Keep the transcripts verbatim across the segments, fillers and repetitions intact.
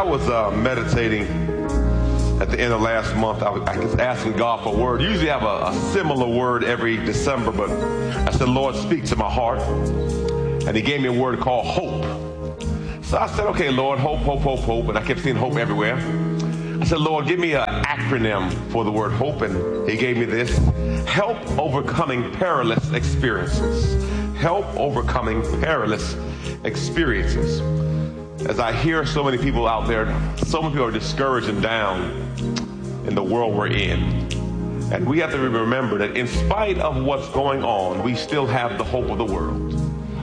I was uh, meditating at the end of last month. I was, I was asking God for a word. Usually I have a, a similar word every December, but I said, Lord, speak to my heart. And he gave me a word called hope. So I said, okay, Lord, hope, hope, hope, hope. And I kept seeing hope everywhere. I said, Lord, give me an acronym for the word hope. And he gave me this: help overcoming perilous experiences. Help overcoming perilous experiences. As I hear so many people out there, so many people are discouraged and down in the world we're in. And we have to remember that in spite of what's going on, we still have the hope of the world.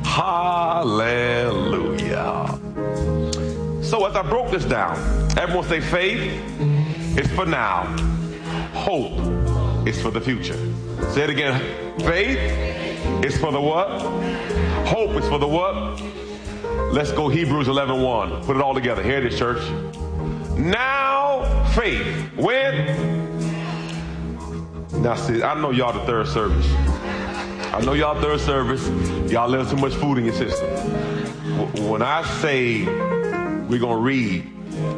Hallelujah. So as I broke this down, everyone say faith is for now. Hope is for the future. Say it again. Faith is for the what? Hope is for the what? Let's go Hebrews eleven one. Put it all together. Here it is, church. Now faith. When? Now see, I know y'all the third service. I know y'all third service. Y'all let too much food in your system. When I say we're going to read,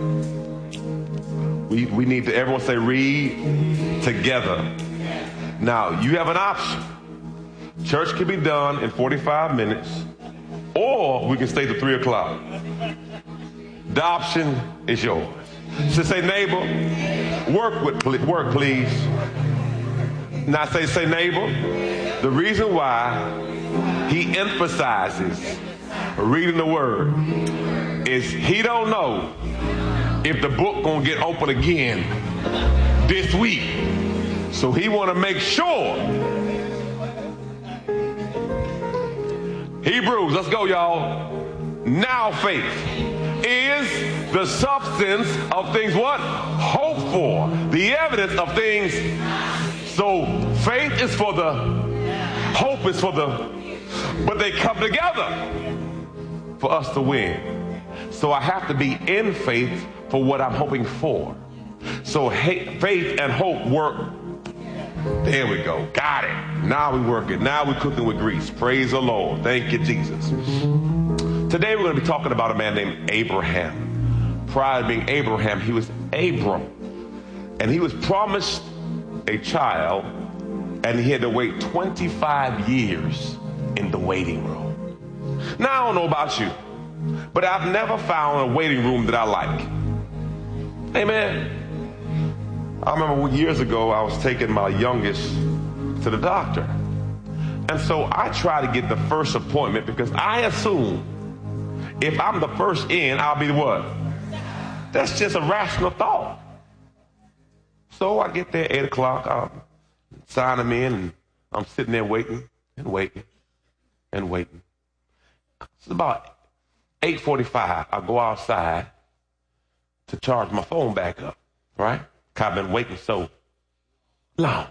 we, we need to, everyone say read together. Now, you have an option. Church can be done in forty-five minutes, or we can stay to three o'clock. The option is yours. So say, neighbor, work with work, please. Now say, say, neighbor, the reason why he emphasizes reading the word is he don't know if the book gonna get open again this week. So he want to make sure. Hebrews, let's go, y'all. Now faith is the substance of things what? Hoped for. The evidence of things. So faith is for the, hope is for the, but they come together for us to win. So I have to be in faith for what I'm hoping for. So faith and hope work. There we go. Got it. Now we working. Now we're cooking with grease. Praise the Lord. Thank you, Jesus. Today we're going to be talking about a man named Abraham. Prior to being Abraham, he was Abram. And he was promised a child, and he had to wait twenty-five years in the waiting room. Now, I don't know about you, but I've never found a waiting room that I like. Amen. I remember years ago, I was taking my youngest to the doctor. And so I try to get the first appointment because I assume if I'm the first in, I'll be the what? That's just a rational thought. So I get there at eight o'clock, I sign them in, and I'm sitting there waiting and waiting and waiting. It's about eight forty-five. I go outside to charge my phone back up, right? I've been waiting so long.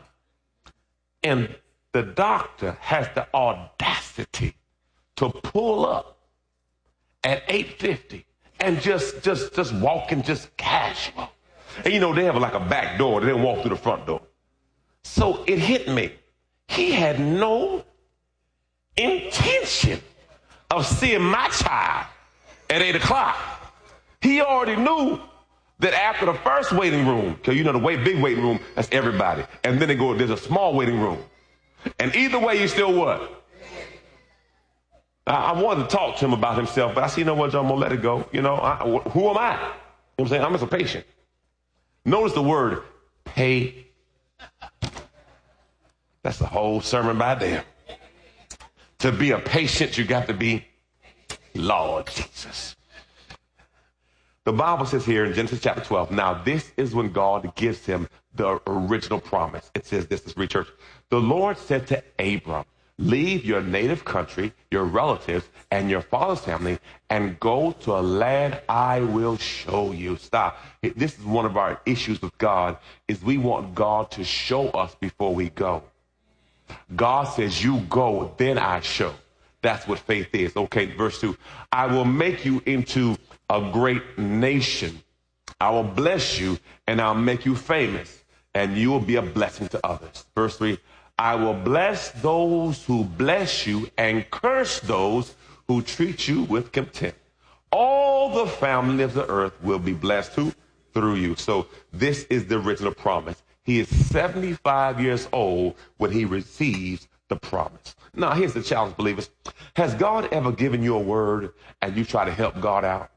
And the doctor has the audacity to pull up at eight fifty and just, just, just walking just casual. And you know, they have like a back door. They didn't walk through the front door. So it hit me. He had no intention of seeing my child at eight o'clock. He already knew that after the first waiting room, because you know the wait, big waiting room, that's everybody. And then they go, there's a small waiting room. And either way, you still what? I, I wanted to talk to him about himself, but I said, you know what, John, I'm going to let it go. You know, I, who am I? You know what I'm saying? I'm just a patient. Notice the word pay. That's the whole sermon by there. To be a patient, you got to be Lord Jesus. The Bible says here in Genesis chapter twelve, now this is when God gives him the original promise. It says this, this read church. The Lord said to Abram, leave your native country, your relatives, and your father's family, and go to a land I will show you. Stop. This is one of our issues with God, is we want God to show us before we go. God says, you go, then I show. That's what faith is. Okay, verse two. I will make you into a great nation. I will bless you, and I'll make you famous, and you will be a blessing to others. Verse three. I will bless those who bless you and curse those who treat you with contempt. All the family of the earth will be blessed who? Through you. So this is the original promise. He is seventy-five years old when he receives the promise. Now, here's the challenge, believers. Has God ever given you a word and you try to help God out?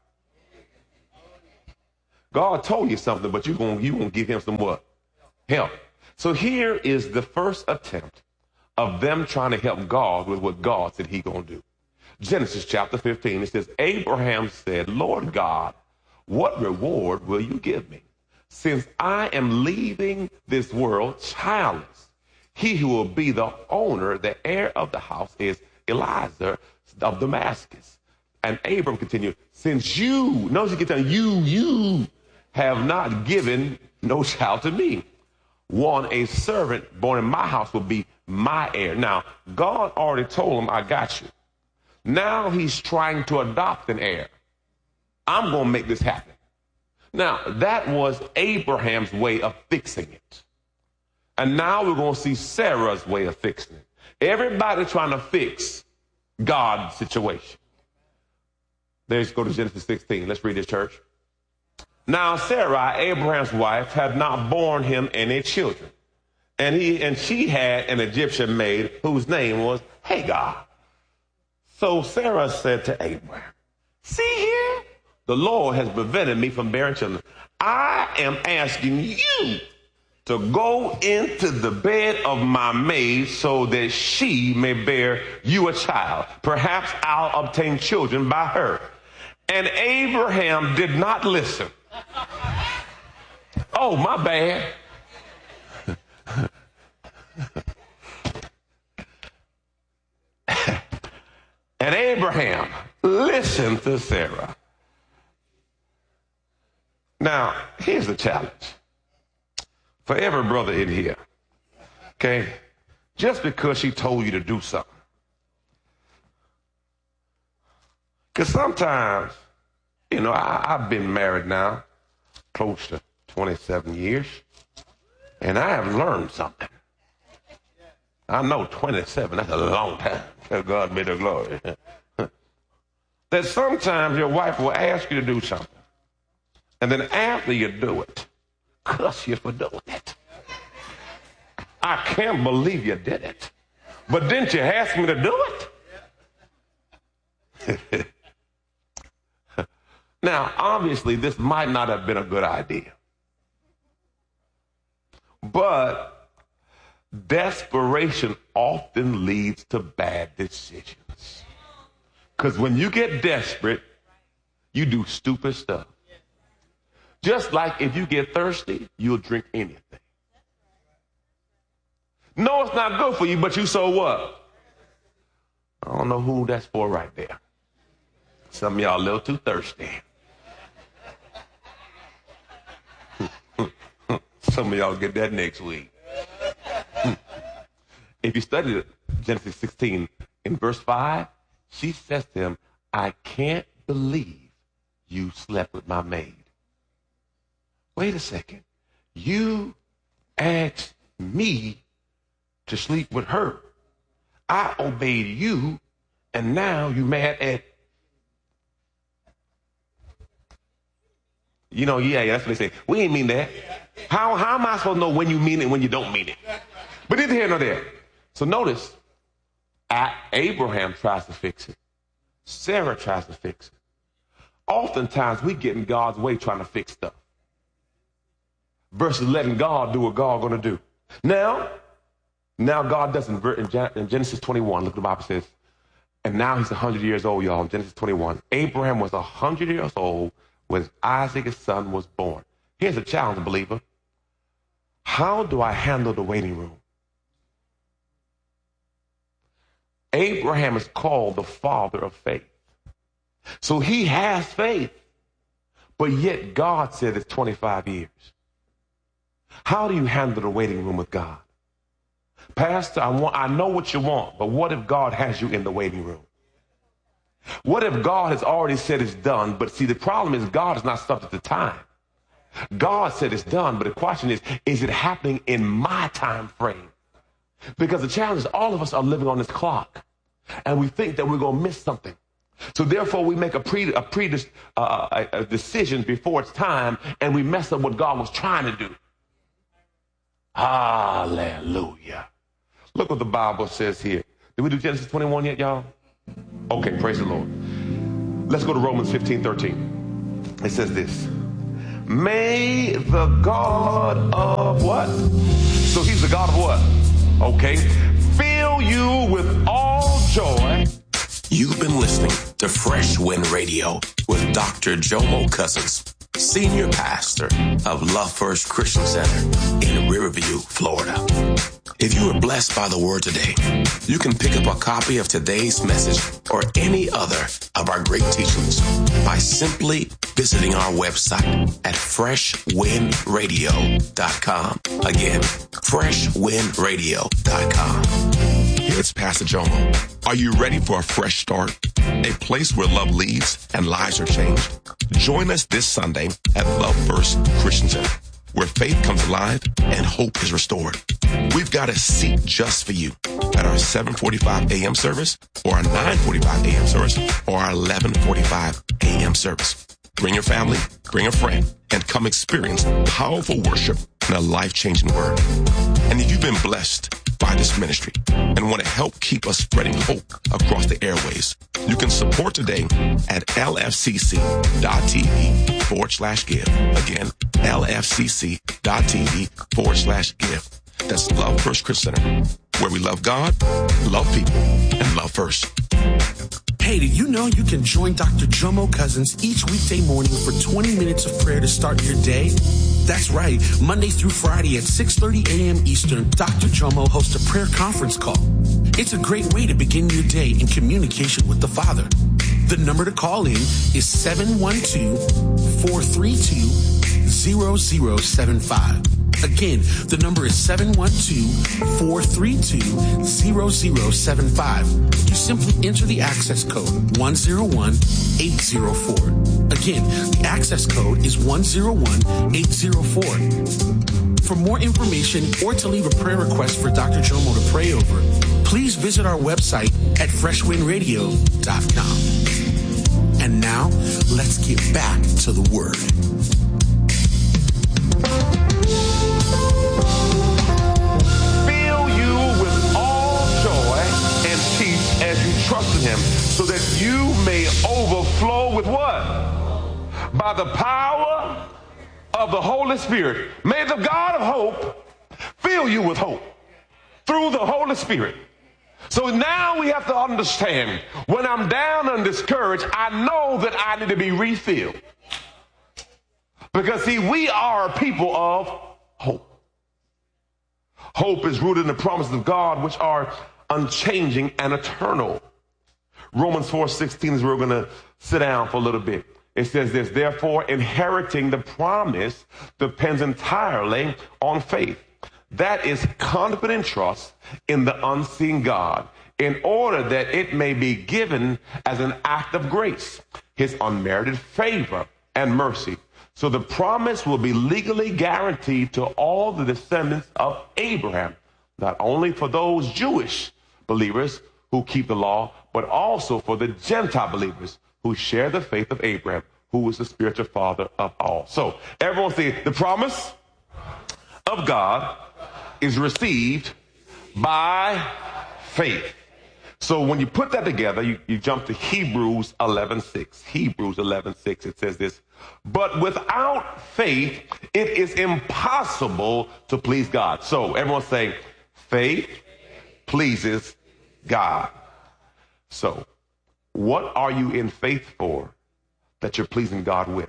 God told you something, but you're going you gonna give him some what? Help. So here is the first attempt of them trying to help God with what God said he going to do. Genesis chapter fifteen, it says, Abraham said, Lord God, what reward will you give me? Since I am leaving this world childless, he who will be the owner, the heir of the house is Eliezer of Damascus. And Abram continued, since you, notice he gets on you, you have not given no child to me. One, a servant born in my house will be my heir. Now, God already told him, I got you. Now he's trying to adopt an heir. I'm going to make this happen. Now, that was Abraham's way of fixing it. And now we're going to see Sarah's way of fixing it. Everybody trying to fix God's situation. Let's go to Genesis sixteen. Let's read this, church. Now, Sarah, Abraham's wife, had not borne him any children. And he and she had an Egyptian maid whose name was Hagar. So Sarah said to Abraham, see here, the Lord has prevented me from bearing children. I am asking you to go into the bed of my maid so that she may bear you a child. Perhaps I'll obtain children by her. And Abraham did not listen. Oh, my bad. And Abraham listened to Sarah. Now, here's the challenge for every brother in here. Okay? Just because she told you to do something. Because sometimes, you know, I, I've been married now close to twenty-seven years, and I have learned something. I know twenty-seven, that's a long time. God be the glory. That sometimes your wife will ask you to do something, and then after you do it, cuss you for doing it. I can't believe you did it. But didn't you ask me to do it? Now, obviously, this might not have been a good idea. But desperation often leads to bad decisions. Because when you get desperate, you do stupid stuff. Just like if you get thirsty, you'll drink anything. No, it's not good for you, but you so what? I don't know who that's for right there. Some of y'all a little too thirsty. Some of y'all get that next week. If you study Genesis sixteen in verse five, she says to him, I can't believe you slept with my maid. Wait a second. You asked me to sleep with her. I obeyed you, and now you mad at. You know, yeah, that's what they say. We ain't mean that. How, how am I supposed to know when you mean it and when you don't mean it? But neither here nor there. So notice, Abraham tries to fix it. Sarah tries to fix it. Oftentimes, we get in God's way trying to fix stuff versus letting God do what God's going to do. Now, now God does in Genesis twenty-one. Look what the Bible says. And now he's one hundred years old, y'all, in Genesis twenty-one. Abraham was one hundred years old when Isaac, his son, was born. Here's a challenge, believer. How do I handle the waiting room? Abraham is called the father of faith. So he has faith, but yet God said it's twenty-five years. How do you handle the waiting room with God? Pastor, I want, I know what you want, but what if God has you in the waiting room? What if God has already said it's done, but see, the problem is God is not subject to time. God said it's done, but the question is, is it happening in my time frame? Because the challenge is all of us are living on this clock, and we think that we're going to miss something. So therefore, we make a pre a, pre, uh, a, a decision before it's time, and we mess up what God was trying to do. Hallelujah. Look what the Bible says here. Did we do Genesis twenty-one yet, y'all? Okay, praise the Lord. Let's go to Romans fifteen thirteen. It says this. May the God of what? So he's the God of what? Okay. Fill you with all joy. You've been listening to Fresh Wind Radio with Doctor Jomo Cousins, Senior Pastor of Love First Christian Center in Riverview, Florida. If you were blessed by the word today, you can pick up a copy of today's message or any other of our great teachings by simply visiting our website at fresh wind radio dot com. Again, fresh wind radio dot com. Here it's Pastor Jomo. Are you ready for a fresh start? A place where love leads and lives are changed? Join us this Sunday at Love First Christian Center, where faith comes alive and hope is restored. We've got a seat just for you at our seven forty-five a.m. service, or our nine forty-five a.m. service, or our eleven forty-five a.m. service. Bring your family, bring a friend, and come experience powerful worship and a life-changing word. And if you've been blessed by this ministry and want to help keep us spreading hope across the airways, you can support today at lfcc.tv forward slash give. Again, lfcc.tv forward slash give. That's Love First Christian Center, where we love God, love people, and love first. Hey, did you know you can join Doctor Jomo Cousins each weekday morning for twenty minutes of prayer to start your day? That's right. Monday through Friday at six thirty a.m. Eastern, Doctor Jomo hosts a prayer conference call. It's a great way to begin your day in communication with the Father. The number to call in is seven one two, four three two, zero zero seven five. Again, the number is seven one two, four three two, zero zero seven five. You simply enter the access code one zero one eight zero four. Again, the access code is one zero one eight zero four. For more information or to leave a prayer request for Doctor Jomo to pray over, please visit our website at fresh wind radio dot com. And now, let's get back to the Word. Fill you with all joy and peace as you trust in Him, so that you may overflow with what? By the power of the Holy Spirit. May the God of hope fill you with hope through the Holy Spirit. So now we have to understand, when I'm down and discouraged, I know that I need to be refilled. Because see, we are a people of hope. Hope is rooted in the promises of God, which are unchanging and eternal. Romans four sixteen is where we're going to sit down for a little bit. It says this: therefore, inheriting the promise depends entirely on faith. That is confident trust in the unseen God, in order that it may be given as an act of grace, His unmerited favor and mercy. So the promise will be legally guaranteed to all the descendants of Abraham, not only for those Jewish believers who keep the law, but also for the Gentile believers who share the faith of Abraham, who is the spiritual father of all. So everyone say, the promise of God is received by faith. So when you put that together, you, you jump to Hebrews eleven six. Hebrews eleven six, it says this: but without faith, it is impossible to please God. So everyone say, faith pleases God. So what are you in faith for that you're pleasing God with?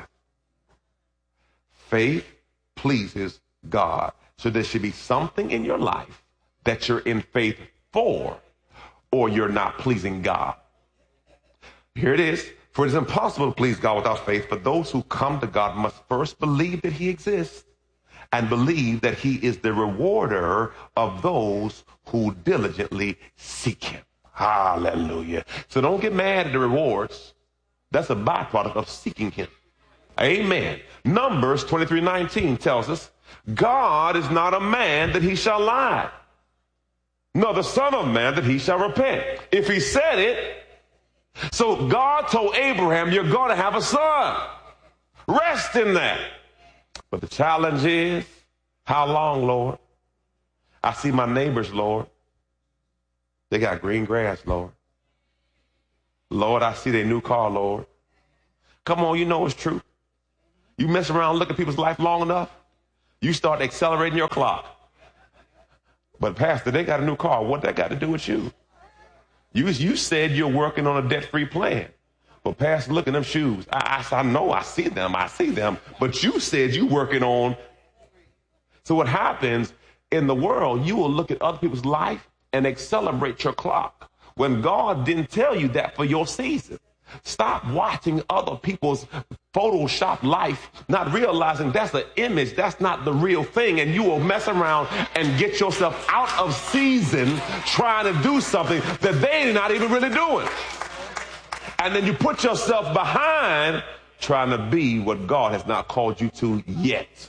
Faith pleases God. So there should be something in your life that you're in faith for, or you're not pleasing God. Here it is. For it is impossible to please God without faith. For those who come to God must first believe that He exists and believe that He is the rewarder of those who diligently seek Him. Hallelujah. So don't get mad at the rewards. That's a byproduct of seeking Him. Amen. Numbers twenty-three nineteen tells us, God is not a man that He shall lie, nor the Son of Man that He shall repent. If He said it, So God told Abraham, you're going to have a son. Rest in that. But the challenge is, how long, Lord? I see my neighbors, Lord. They got green grass, Lord. Lord, I see their new car, Lord. Come on, you know it's true. You mess around, look at people's life long enough, you start accelerating your clock. But Pastor, they got a new car. What that got to do with you? You, you said you're working on a debt-free plan. But Pastor, look at them shoes. I, I, I know, I see them, I see them. But you said you working on. So what happens in the world, you will look at other people's life and accelerate your clock when God didn't tell you that for your season. Stop watching other people's Photoshop life, not realizing that's an image, that's not the real thing, and you will mess around and get yourself out of season trying to do something that they're not even really doing. And then you put yourself behind trying to be what God has not called you to yet.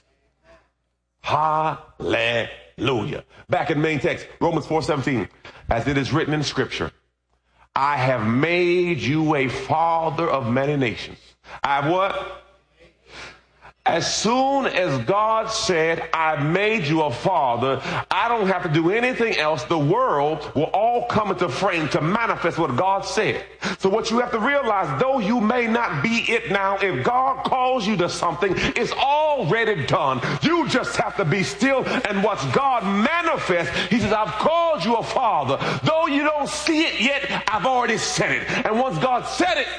Hallelujah. Back in main text, Romans four seventeen, as it is written in Scripture, I have made you a father of many nations. I have what? As soon as God said, I made you a father, I don't have to do anything else. The world will all come into frame to manifest what God said. So what you have to realize, though you may not be it now, if God calls you to something, it's already done. You just have to be still and watch God manifest. He says, I've called you a father. Though you don't see it yet, I've already said it. And once God said it,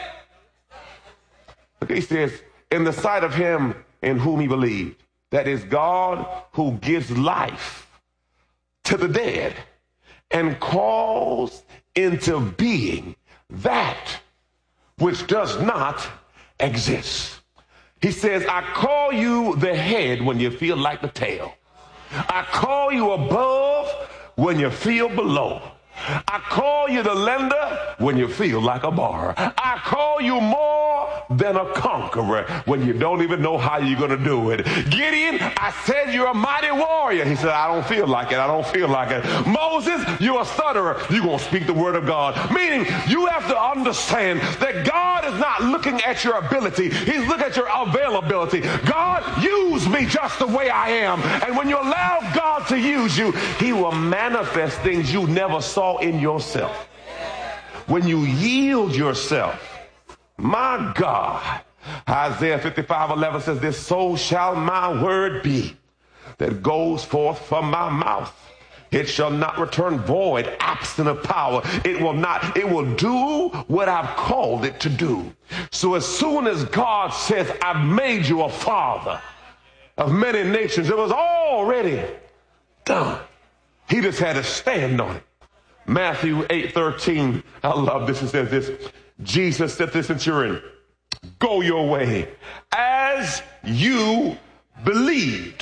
look, he says, in the sight of him in whom he believed, that is God who gives life to the dead and calls into being that which does not exist. He says, I call you the head when you feel like the tail. I call you above when you feel below. I call you the lender when you feel like a borrower. I call you more than a conqueror when you don't even know how you're going to do it. Gideon, I said you're a mighty warrior. He said, I don't feel like it. I don't feel like it. Moses, you're a stutterer. You're going to speak the word of God. Meaning you have to understand that God is not looking at your ability. He's looking at your availability. God, use me just the way I am. And when you allow God to use you, he will manifest things you never saw in yourself. When you yield yourself, my God, Isaiah fifty-five eleven says this, so shall my word be that goes forth from my mouth. It shall not return void, absent of power. It will not, it will do what I've called it to do. So as soon as God says, I've made you a father of many nations, it was already done. He just had to stand on it. Matthew eight thirteen, I love this. It says this, Jesus said to the centurion, go your way as you believed,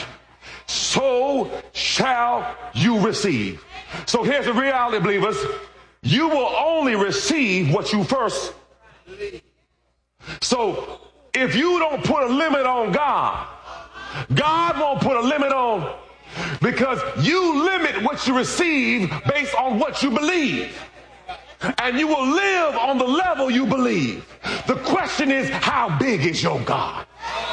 so shall you receive. So here's the reality, believers. You will only receive what you first believe. So if you don't put a limit on God, God won't put a limit on, because you limit what you receive based on what you believe. And you will live on the level you believe. The question is, how big is your God?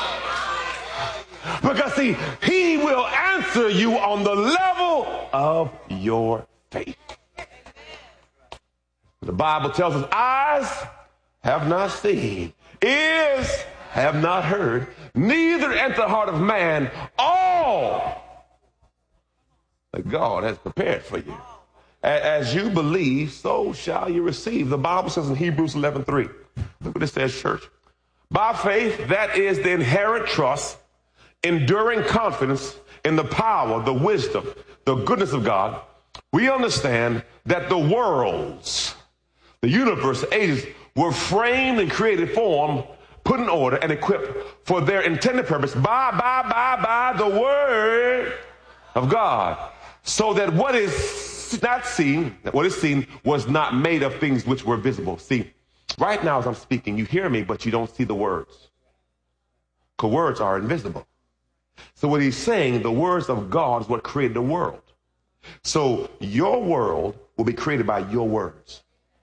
Because see, he will answer you on the level of your faith. The Bible tells us, eyes have not seen, ears have not heard, neither entered the heart of man all that God has prepared for you. As you believe, so shall you receive. The Bible says in Hebrews eleven three. Look what it says, church. By faith, that is the inherent trust, enduring confidence in the power, the wisdom, the goodness of God. We understand that the worlds, the universe, the ages, were framed and created, formed, put in order, and equipped for their intended purpose by, by, by, by the word of God. So that what is not seen, what is seen was not made of things which were visible. See, right now as I'm speaking, you hear me, but you don't see the words. Because words are invisible. So what he's saying, the words of God is what created the world. So your world will be created by your words.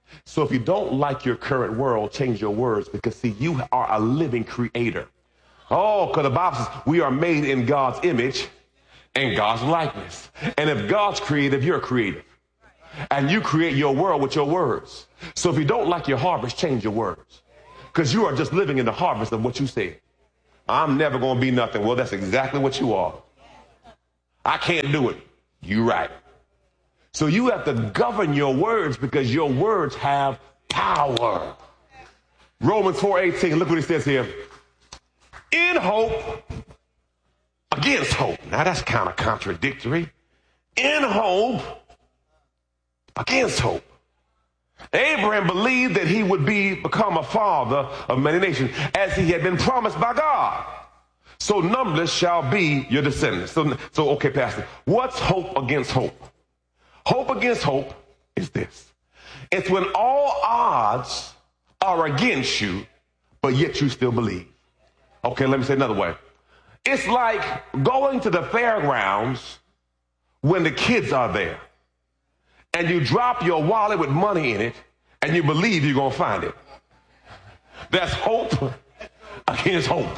So if you don't like your current world, change your words, because see, you are a living creator. Oh, because the Bible says we are made in God's image and God's likeness. And if God's creative, you're creative. And you create your world with your words. So if you don't like your harvest, change your words. Because you are just living in the harvest of what you said. I'm never going to be nothing. Well, that's exactly what you are. I can't do it. You're right. So you have to govern your words, because your words have power. Romans four eighteen, look what it says here. In hope, against hope. Now that's kind of contradictory. In hope, against hope. Abraham believed that he would be become a father of many nations, as he had been promised by God. So numberless shall be your descendants. So, so okay, Pastor, what's hope against hope? Hope against hope is this. It's when all odds are against you, but yet you still believe. Okay, let me say another way. It's like going to the fairgrounds when the kids are there, and you drop your wallet with money in it, and you believe you're going to find it. That's hope against hope.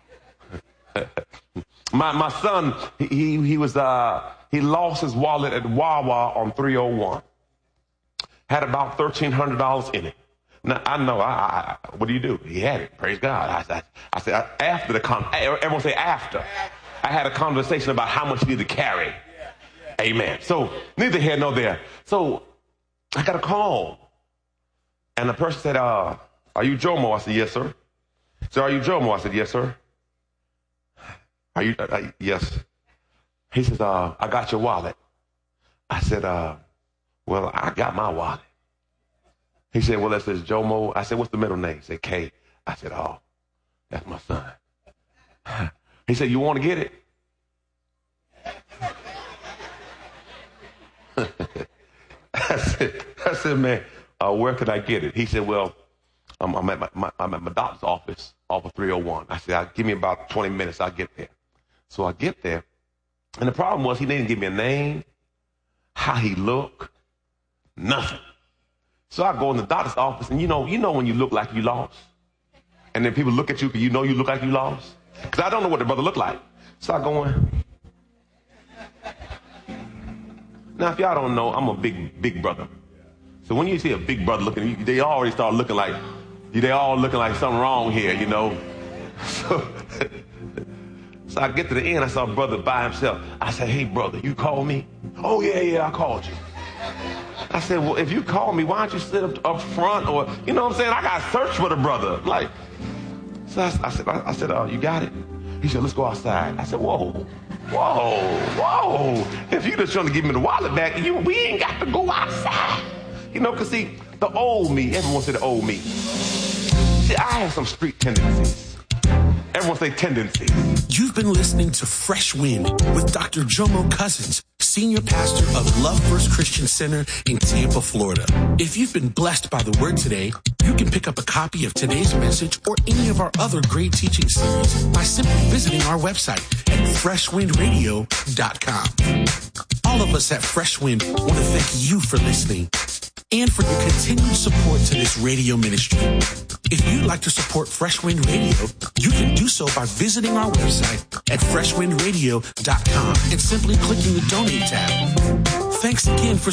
my my son, he he was uh he lost his wallet at Wawa on three oh one. Had about thirteen hundred dollars in it. Now I know. I, I what do you do? He had it. Praise God. I, I, I said after the con. Everyone say after. I had a conversation about how much you need to carry. Amen. So neither here nor there. So I got a call, and the person said, "Uh, are you Jomo?" I said, "Yes, sir." So are you Jomo? I said, "Yes, sir." Are you? Uh, yes. He says, uh, I got your wallet. I said, uh, well, I got my wallet. He said, well, that says Jomo. I said, what's the middle name? He said, K. I said, oh, that's my son. He said, you want to get it? I said, I said, man, uh, where could I get it? He said, well, I'm, I'm, at my, my, I'm at my doctor's office off of three oh one. I said, I'll give me about twenty minutes. I'll get there. So I get there. And the problem was he didn't give me a name, how he looked, nothing. So I go in the doctor's office, and you know, you know when you look like you lost, and then people look at you, but you know you look like you lost, because I don't know what the brother looked like. So I go in. Now, if y'all don't know, I'm a big, big brother. So when you see a big brother looking, they already start looking like, they all looking like something wrong here, you know. So, so I get to the end, I saw a brother by himself. I said, hey, brother, you called me? Oh, yeah, yeah, I called you. I said, well, if you called me, why don't you sit up, up front? Or, you know what I'm saying? I got to search for the brother. Like, so I, I said, I, I said, oh, you got it? He said, let's go outside. I said, whoa, whoa, whoa. If you just trying to give me the wallet back, you, we ain't got to go outside. You know, because see, the old me, everyone say the old me. See, I have some street tendencies. Everyone say tendencies. You've been listening to Fresh Wind with Doctor Jomo Cousins, Senior Pastor of Love First Christian Center in Tampa, Florida. If you've been blessed by the word today, you can pick up a copy of today's message or any of our other great teaching series by simply visiting our website at fresh wind radio dot com. All of us at Fresh Wind want to thank you for listening and for your continued support to this radio ministry. If you'd like to support Fresh Wind Radio, you can do so by visiting our website at fresh wind radio dot com and simply clicking the Donate tab. Thanks again for